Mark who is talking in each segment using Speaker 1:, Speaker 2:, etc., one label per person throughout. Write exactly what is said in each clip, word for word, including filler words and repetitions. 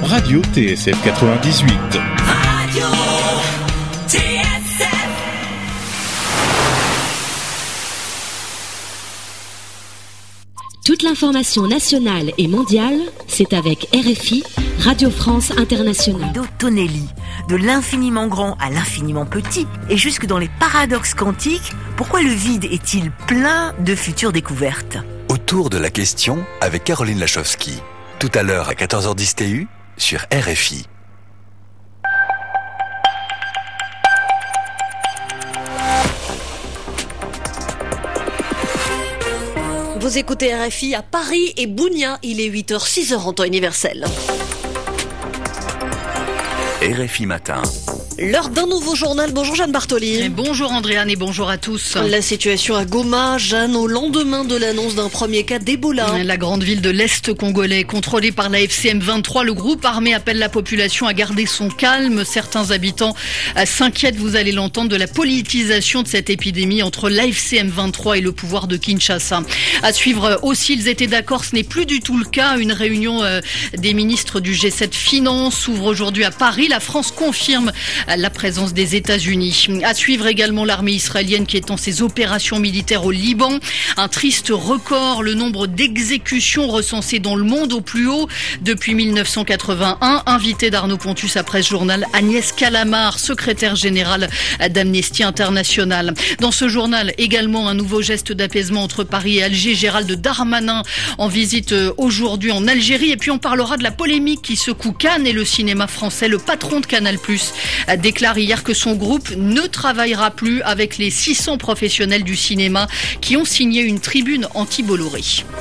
Speaker 1: Radio T S F quatre-vingt-dix-huit.
Speaker 2: Radio T S F.
Speaker 3: Toute l'information nationale et mondiale, c'est avec R F I, Radio France Internationale.
Speaker 4: D'Ottonelli, de l'infiniment grand à l'infiniment petit, et jusque dans les paradoxes quantiques, pourquoi le vide est-il plein de futures découvertes ?
Speaker 5: Autour de la question avec Caroline Lachowski. Tout à l'heure à quatorze heures dix T U sur R F I.
Speaker 6: Vous écoutez R F I à Paris et Bounia, il est huit heures six en temps universel.
Speaker 5: R F I Matin.
Speaker 6: L'heure d'un nouveau journal. Bonjour Jeanne Bartoli.
Speaker 7: Et bonjour Andréane et bonjour à tous.
Speaker 6: La situation à Goma, Jeanne, au lendemain de l'annonce d'un premier cas d'Ebola.
Speaker 7: La grande ville de l'Est congolais, contrôlée par la F C M vingt-trois, le groupe armé appelle la population à garder son calme. Certains habitants s'inquiètent, vous allez l'entendre, de la politisation de cette épidémie entre l'A F C M vingt-trois et le pouvoir de Kinshasa. À suivre aussi, ils étaient d'accord, ce n'est plus du tout le cas. Une réunion des ministres du G sept Finances s'ouvre aujourd'hui à Paris. La France confirme la présence des États-Unis. À suivre également l'armée israélienne qui étend ses opérations militaires au Liban. Un triste record, le nombre d'exécutions recensées dans le monde au plus haut depuis mille neuf cent quatre-vingt-un. Invité d'Arnaud Pontus à Presse Journal, Agnès Calamar, secrétaire générale d'Amnesty International. Dans ce journal, également un nouveau geste d'apaisement entre Paris et Alger. Gérald Darmanin en visite aujourd'hui en Algérie. Et puis on parlera de la polémique qui secoue Cannes et le cinéma français. Le patron de Canal plus, déclare hier que son groupe ne travaillera plus avec les six cents professionnels du cinéma qui ont signé une tribune anti-Bolloré.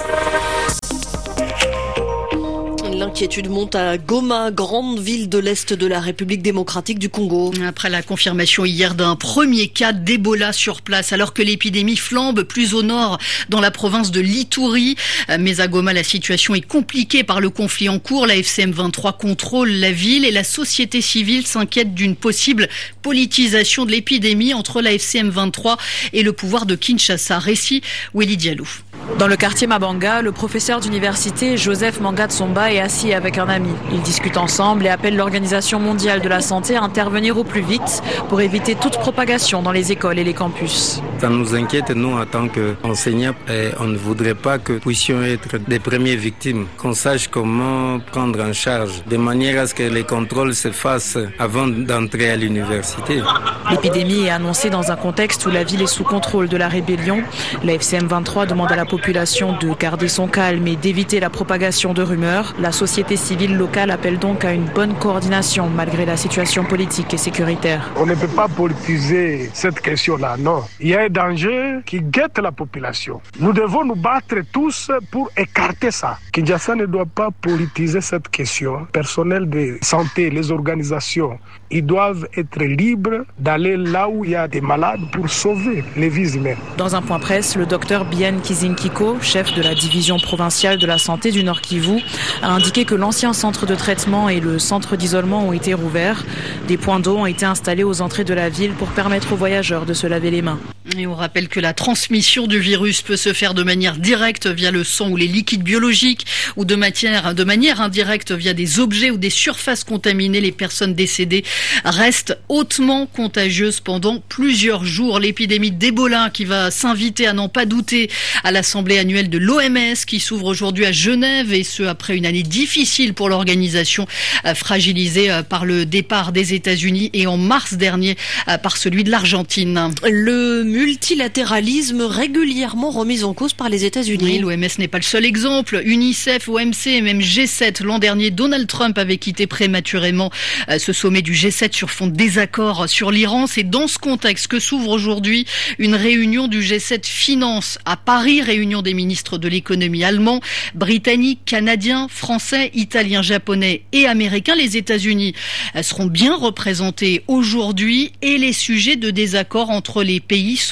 Speaker 6: L'inquiétude monte à Goma, grande ville de l'Est de la République démocratique du Congo.
Speaker 7: Après la confirmation hier d'un premier cas d'Ebola sur place, alors que l'épidémie flambe plus au nord dans la province de l'Ituri. Mais à Goma, la situation est compliquée par le conflit en cours. La F C M vingt-trois contrôle la ville et la société civile s'inquiète d'une possible politisation de l'épidémie entre la F C M vingt-trois et le pouvoir de Kinshasa. Récit Willy Diallo.
Speaker 8: Dans le quartier Mabanga, le professeur d'université Joseph Mangatsomba est assis avec un ami. Ils discutent ensemble et appellent l'Organisation mondiale de la santé à intervenir au plus vite pour éviter toute propagation dans les écoles et les campus.
Speaker 9: Ça nous inquiète, nous, en tant qu'enseignants. Et on ne voudrait pas que nous puissions être des premières victimes, qu'on sache comment prendre en charge, de manière à ce que les contrôles se fassent avant d'entrer à l'université.
Speaker 8: L'épidémie est annoncée dans un contexte où la ville est sous contrôle de la rébellion. La F C M vingt-trois demande à la population de garder son calme et d'éviter la propagation de rumeurs. La société civile locale appelle donc à une bonne coordination malgré la situation politique et sécuritaire.
Speaker 10: On ne peut pas politiser cette question-là, non. Il y a un danger qui guette la population. Nous devons nous battre tous pour écarter ça. Kinshasa ne doit pas politiser cette question. Personnel de santé, les organisations, ils doivent être libres d'aller là où il y a des malades pour sauver les vies humaines.
Speaker 8: Dans un point presse, le docteur Bien Kizinkiko, chef de la division provinciale de la santé du Nord Kivu, a indiqué que l'ancien centre de traitement et le centre d'isolement ont été rouverts. Des points d'eau ont été installés aux entrées de la ville pour permettre aux voyageurs de se laver les mains.
Speaker 7: Et on rappelle que la transmission du virus peut se faire de manière directe via le sang ou les liquides biologiques ou de manière, de manière indirecte via des objets ou des surfaces contaminées. Les personnes décédées restent hautement contagieuses pendant plusieurs jours. L'épidémie d'Ebola qui va s'inviter à n'en pas douter à l'Assemblée annuelle de l'O M S qui s'ouvre aujourd'hui à Genève et ce après une année difficile pour l'organisation fragilisée par le départ des États-Unis et en mars dernier par celui de l'Argentine.
Speaker 6: Le multilatéralisme régulièrement remis en cause par les États-Unis.
Speaker 7: Oui, l'O M S n'est pas le seul exemple. UNICEF, O M C et même G sept. L'an dernier, Donald Trump avait quitté prématurément ce sommet du G sept sur fond de désaccord sur l'Iran. C'est dans ce contexte que s'ouvre aujourd'hui une réunion du G sept Finances à Paris, réunion des ministres de l'économie allemands, britanniques, canadiens, français, italiens, japonais et américains. Les États-Unis seront bien représentés aujourd'hui et les sujets de désaccord entre les pays sont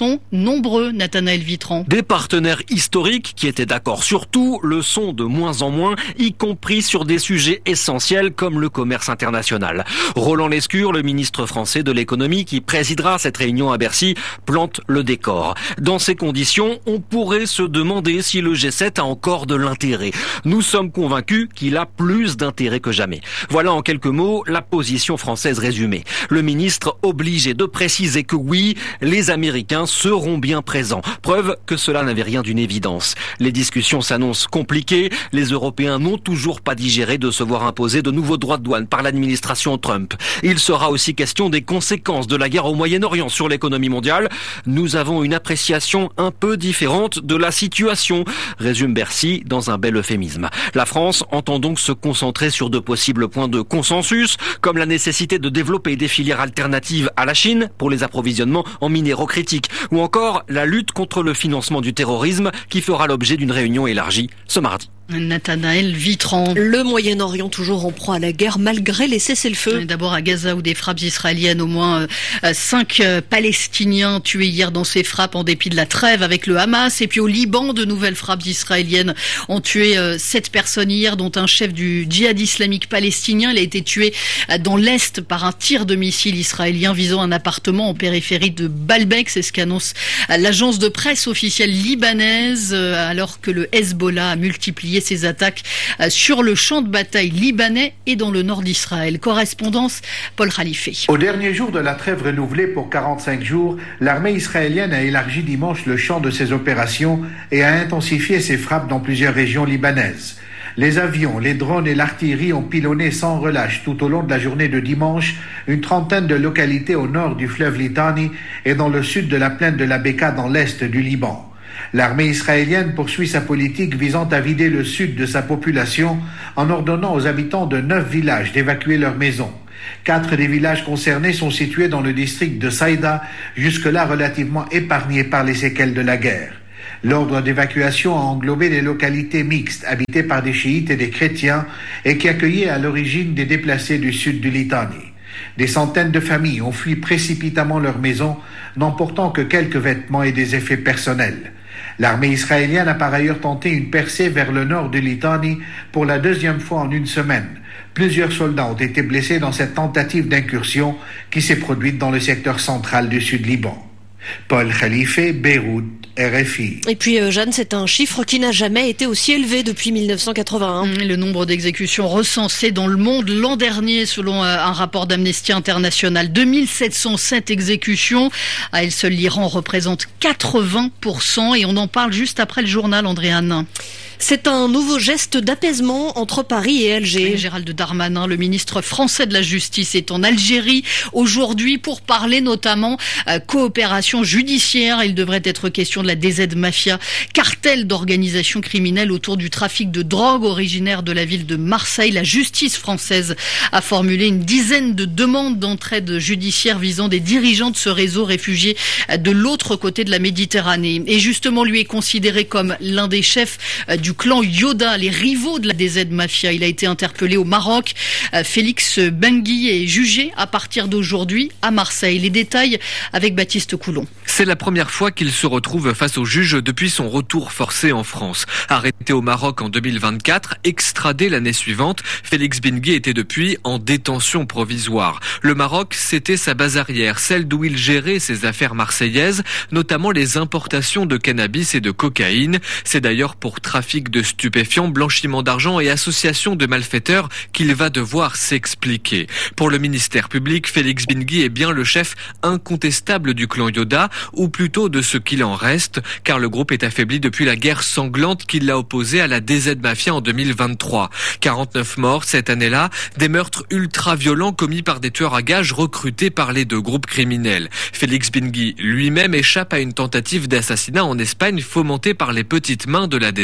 Speaker 7: sont nombreux, Nathanaël Vitran.
Speaker 11: Des partenaires historiques qui étaient d'accord sur tout le sont de moins en moins, y compris sur des sujets essentiels comme le commerce international. Roland Lescure, le ministre français de l'économie qui présidera cette réunion à Bercy, plante le décor. Dans ces conditions, on pourrait se demander si le G sept a encore de l'intérêt. Nous sommes convaincus qu'il a plus d'intérêt que jamais. Voilà en quelques mots la position française résumée. Le ministre obligé de préciser que oui, les Américains seront bien présents. Preuve que cela n'avait rien d'une évidence. Les discussions s'annoncent compliquées. Les Européens n'ont toujours pas digéré de se voir imposer de nouveaux droits de douane par l'administration Trump. Il sera aussi question des conséquences de la guerre au Moyen-Orient sur l'économie mondiale. Nous avons une appréciation un peu différente de la situation, résume Bercy dans un bel euphémisme. La France entend donc se concentrer sur de possibles points de consensus, comme la nécessité de développer des filières alternatives à la Chine pour les approvisionnements en minéraux critiques, ou encore la lutte contre le financement du terrorisme qui fera l'objet d'une réunion élargie ce mardi.
Speaker 7: Nathanaël Vitran.
Speaker 6: Le Moyen-Orient toujours en proie à la guerre malgré les cessez-le-feu.
Speaker 7: D'abord à Gaza où des frappes israéliennes, au moins euh, cinq euh, Palestiniens tués hier dans ces frappes en dépit de la trêve avec le Hamas. Et puis au Liban, de nouvelles frappes israéliennes ont tué euh, sept personnes hier, dont un chef du djihad islamique palestinien. Il a été tué euh, dans l'Est par un tir de missile israélien visant un appartement en périphérie de Baalbek. C'est ce qu'annonce euh, l'agence de presse officielle libanaise, euh, alors que le Hezbollah a multiplié ses attaques sur le champ de bataille libanais et dans le nord d'Israël. Correspondance Paul Khalife.
Speaker 12: Au dernier jour de la trêve renouvelée pour quarante-cinq jours, l'armée israélienne a élargi dimanche le champ de ses opérations et a intensifié ses frappes dans plusieurs régions libanaises. Les avions, les drones et l'artillerie ont pilonné sans relâche tout au long de la journée de dimanche une trentaine de localités au nord du fleuve Litani et dans le sud de la plaine de la Beka dans l'est du Liban. L'armée israélienne poursuit sa politique visant à vider le sud de sa population en ordonnant aux habitants de neuf villages d'évacuer leurs maisons. Quatre des villages concernés sont situés dans le district de Saïda, jusque-là relativement épargnés par les séquelles de la guerre. L'ordre d'évacuation a englobé des localités mixtes habitées par des chiites et des chrétiens et qui accueillaient à l'origine des déplacés du sud du Litani. Des centaines de familles ont fui précipitamment leurs maisons, n'emportant que quelques vêtements et des effets personnels. L'armée israélienne a par ailleurs tenté une percée vers le nord de Litani pour la deuxième fois en une semaine. Plusieurs soldats ont été blessés dans cette tentative d'incursion qui s'est produite dans le secteur central du Sud-Liban. Paul Khalife, Beyrouth, R F I.
Speaker 6: Et puis euh, Jeanne, c'est un chiffre qui n'a jamais été aussi élevé depuis mille neuf cent quatre-vingt-un.
Speaker 7: Le nombre d'exécutions recensées dans le monde l'an dernier, selon euh, un rapport d'Amnesty International, deux mille sept cent sept exécutions. À elle seule, l'Iran représente quatre-vingts pour cent et on en parle juste après le journal, Andréane.
Speaker 6: C'est un nouveau geste d'apaisement entre Paris et Alger.
Speaker 7: Et Gérald Darmanin, le ministre français de la Justice, est en Algérie aujourd'hui pour parler notamment euh, coopération judiciaire. Il devrait être question de la D Z Mafia, cartel d'organisation criminelle autour du trafic de drogue originaire de la ville de Marseille. La justice française a formulé une dizaine de demandes d'entraide judiciaire visant des dirigeants de ce réseau réfugié de l'autre côté de la Méditerranée. Et justement, lui est considéré comme l'un des chefs euh, du clan Yoda, les rivaux de la D Z Mafia. Il a été interpellé au Maroc. Félix Bengui est jugé à partir d'aujourd'hui à Marseille. Les détails avec Baptiste Coulon.
Speaker 13: C'est la première fois qu'il se retrouve face au juge depuis son retour forcé en France. Arrêté au Maroc en deux mille vingt-quatre, extradé l'année suivante, Félix Bengui était depuis en détention provisoire. Le Maroc, c'était sa base arrière, celle d'où il gérait ses affaires marseillaises, notamment les importations de cannabis et de cocaïne. C'est d'ailleurs pour trafic de stupéfiants, blanchiment d'argent et association de malfaiteurs qu'il va devoir s'expliquer. Pour le ministère public, Félix Bengui est bien le chef incontestable du clan Yoda, ou plutôt de ce qu'il en reste, car le groupe est affaibli depuis la guerre sanglante qui l'a opposé à la D Z Mafia en deux mille vingt-trois. quarante-neuf morts cette année-là, des meurtres ultra-violents commis par des tueurs à gages recrutés par les deux groupes criminels. Félix Bengui lui-même échappe à une tentative d'assassinat en Espagne fomentée par les petites mains de la D Z.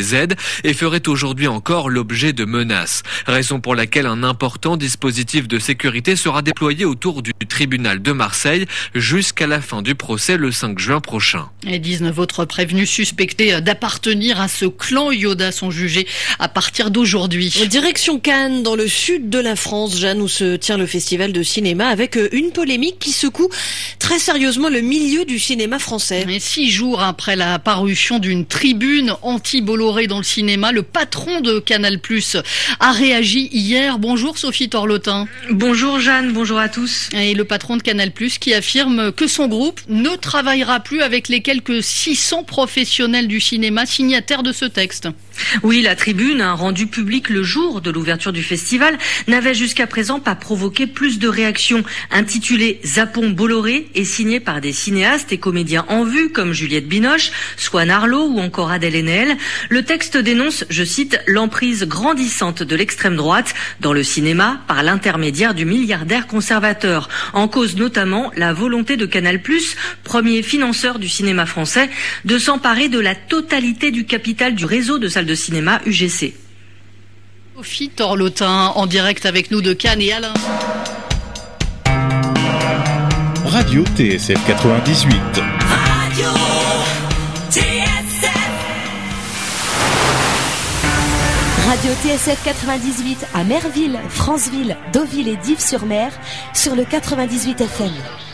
Speaker 13: et ferait aujourd'hui encore l'objet de menaces. Raison pour laquelle un important dispositif de sécurité sera déployé autour du tribunal de Marseille jusqu'à la fin du procès le cinq juin prochain.
Speaker 7: Et dix-neuf autres prévenus suspectés d'appartenir à ce clan Yoda sont jugés à partir d'aujourd'hui.
Speaker 6: Direction Cannes, dans le sud de la France, Jeanne, où se tient le festival de cinéma, avec une polémique qui secoue très sérieusement le milieu du cinéma français.
Speaker 7: Et six jours après la parution d'une tribune anti-Bolloré dans le cinéma, le patron de Canal plus, a réagi hier. Bonjour Sophie Torlotin.
Speaker 14: Bonjour Jeanne, bonjour à tous.
Speaker 7: Et le patron de Canal plus qui affirme que son groupe ne travaillera plus avec les quelques six cents professionnels du cinéma signataires de ce texte.
Speaker 14: Oui, la tribune, hein, rendue publique le jour de l'ouverture du festival, n'avait jusqu'à présent pas provoqué plus de réactions. Intitulée Zappons Bolloré et signée par des cinéastes et comédiens en vue comme Juliette Binoche, Swan Arlo ou encore Adèle Haenel, le texte dénonce, je cite, l'emprise grandissante de l'extrême droite dans le cinéma par l'intermédiaire du milliardaire conservateur. En cause notamment la volonté de Canal plus, premier financeur du cinéma français, de s'emparer de la totalité du capital du réseau de salles de cinéma U G C.
Speaker 7: Sophie Torlotin en direct avec nous de Cannes et Alain.
Speaker 1: Radio T S F quatre-vingt-dix-huit.
Speaker 2: Radio T S F.
Speaker 3: Radio T S F quatre-vingt-dix-huit à Merville, Franceville, Deauville et Dives-sur-Mer sur le quatre-vingt-dix-huit F M.